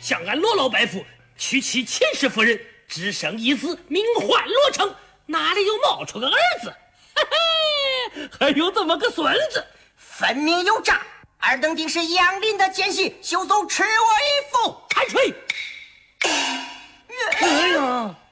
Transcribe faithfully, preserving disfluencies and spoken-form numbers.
向俺罗老伯父娶妻秦氏夫人，只生一子，名唤罗成，哪里又冒出个儿子？嘿嘿，还有这么个孙子， 分明有诈！二等定是杨林的奸细，休走吃我一副！ 开锤！哎呀！